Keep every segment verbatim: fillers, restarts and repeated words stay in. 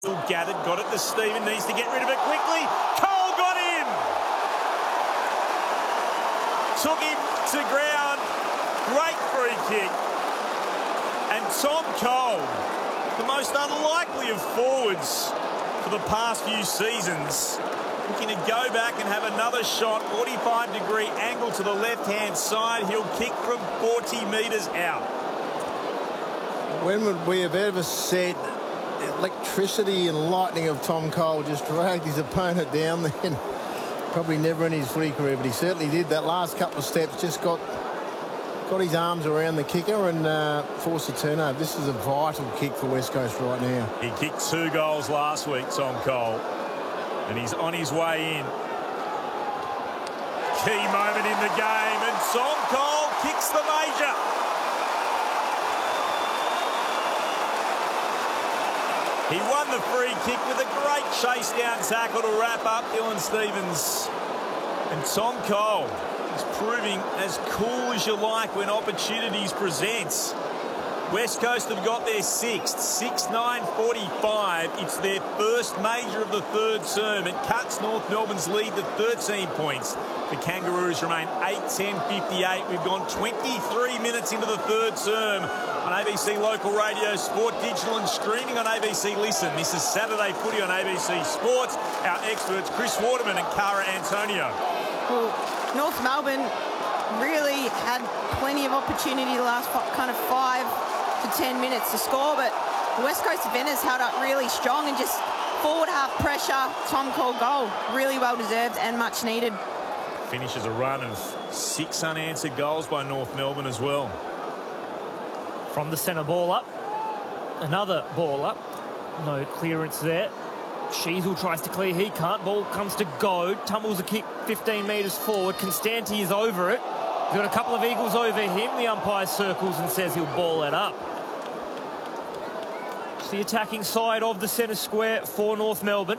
Gathered, got it to Stephen, needs to get rid of it quickly. Cole got in! Took him to ground. Great free kick. And Tom Cole, the most unlikely of forwards for the past few seasons, looking to go back and have another shot, forty-five degree angle to the left-hand side. He'll kick from forty metres out. When would we have ever said the electricity and lightning of Tom Cole just dragged his opponent down then? Probably never in his footy career, but he certainly did. That last couple of steps just got got his arms around the kicker and uh, forced a turnover. This is a vital kick for West Coast right now. He kicked two goals last week, Tom Cole, and he's on his way in. Key moment in the game, and Tom Cole kicks the major. He won the free kick with a great chase down tackle to wrap up Dylan Stephens. And Tom Cole is proving as cool as you like when opportunities present. West Coast have got their sixth, six nine forty-five. It's their first major of the third term. It cuts North Melbourne's lead to thirteen points. The Kangaroos remain eight ten fifty-eight. We've gone twenty-three minutes into the third term on A B C Local Radio, Sport Digital and streaming on A B C Listen. This is Saturday Footy on A B C Sports. Our experts, Chris Waterman and Cara Antonio. Well, North Melbourne really had plenty of opportunity the last kind of five to ten minutes to score, but the West Coast defenders held up really strong and just forward half pressure. Tom Cole goal, really well deserved and much needed. Finishes a run of six unanswered goals by North Melbourne as well. From the centre, ball up. Another ball up. No clearance there. Sheasel tries to clear. He can't. Ball comes to Goad. Tumbles a kick fifteen metres forward. Constanti is over it. He's got a couple of Eagles over him. The umpire circles and says he'll ball it up. It's the attacking side of the centre square for North Melbourne.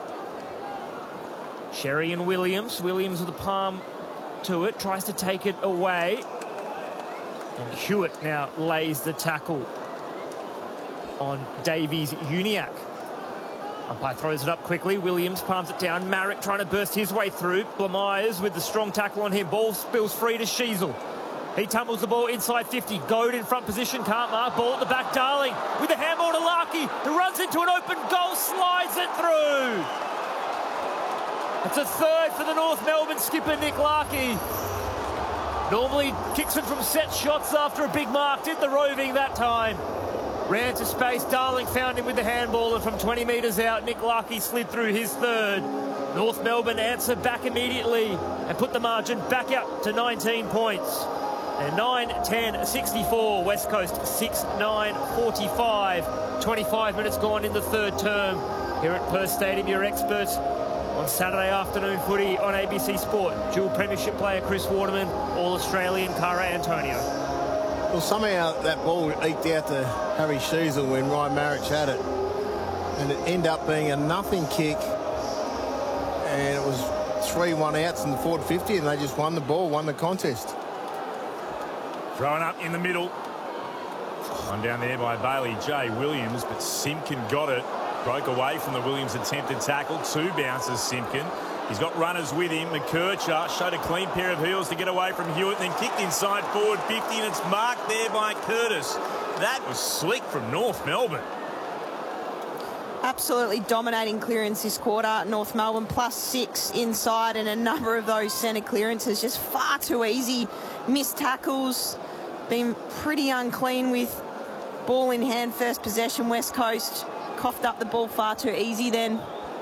Sherry and Williams. Williams with the palm to it. Tries to take it away. And Hewitt now lays the tackle on Davies Uniacke. Umpire throws it up quickly. Williams palms it down. Marek trying to burst his way through. Blamires with the strong tackle on him. Ball spills free to Sheasel. He tumbles the ball inside fifty. Goad in front position. Can't mark. Ball at the back. Darling with the handball to Larkey, who runs into an open goal. Slides it through. It's a third for the North Melbourne skipper, Nick Larkey. Normally kicks it from set shots after a big mark. Did the roving that time. Ran to space. Darling found him with the handball, and from twenty metres out, Nick Larkey slid through his third. North Melbourne answer back immediately and put the margin back up to nineteen points. And nine ten sixty-four, West Coast six nine forty-five. twenty-five minutes gone in the third term. Here at Perth Stadium, your experts on Saturday afternoon footy on A B C Sport. Dual premiership player Chris Waterman, All-Australian Cara Antonio. Well, somehow that ball eked out to Harry Sheasel when Ryan Marek had it. And it ended up being a nothing kick. And it was three one outs in the forward fifty, and they just won the ball, won the contest. Thrown up in the middle. One down there by Bailey J. Williams, but Simpkin got it. Broke away from the Williams attempted tackle. Two bounces, Simpkin. He's got runners with him. McKercher showed a clean pair of heels to get away from Hewitt, then kicked inside forward fifty, and it's marked there by Curtis. That was slick from North Melbourne. Absolutely dominating clearance this quarter. North Melbourne plus six inside, and a number of those centre clearances just far too easy. Missed tackles. Been pretty unclean with ball in hand first possession. West Coast coughed up the ball far too easy then.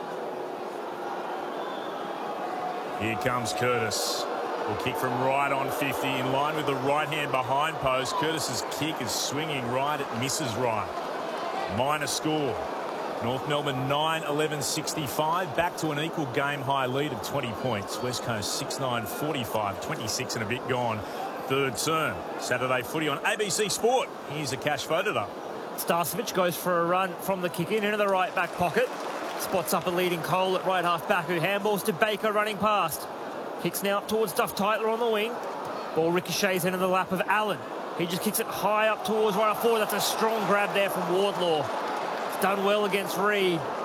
Here comes Curtis. Will kick from right on fifty in line with the right hand behind post. Curtis's kick is swinging right. It misses right. Minor score. North Melbourne nine eleven sixty-five. Back to an equal game high lead of twenty points. West Coast six nine forty-five. twenty-six and a bit gone. Third term. Saturday footy on A B C Sport. Here's a cash voted up. Starcevic goes for a run from the kick in into the right back pocket. Spots up a leading Cole at right half back, who handballs to Baker running past. Kicks now up towards Duff Tytler on the wing. Ball ricochets into the lap of Allen. He just kicks it high up towards right half forward. That's a strong grab there from Wardlaw. done well against Reed.